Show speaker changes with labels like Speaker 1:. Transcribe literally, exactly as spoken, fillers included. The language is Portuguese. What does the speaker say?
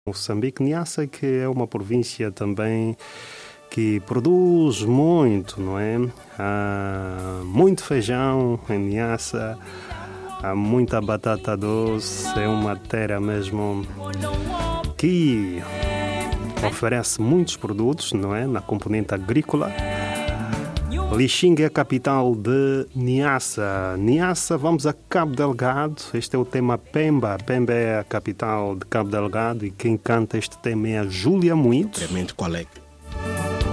Speaker 1: Moçambique, Niassa, que é uma província também que produz muito, não é? Há muito feijão em Niassa, há muita batata doce, é uma terra mesmo que oferece muitos produtos, não é? Na componente agrícola. Lixinga é a capital de Niassa. Niassa, vamos a Cabo Delgado. Este é o tema Pemba. Pemba é a capital de Cabo Delgado e quem canta este tema é a Júlia Mointo.
Speaker 2: Propriamente qual é?